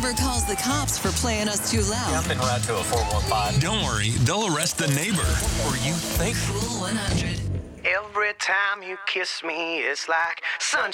neighbor calls the cops for playing us too loud. I've been route to a 415. Don't worry, they'll arrest the neighbor. Or you think? Cool 100. Every time you kiss me, it's like sunshine.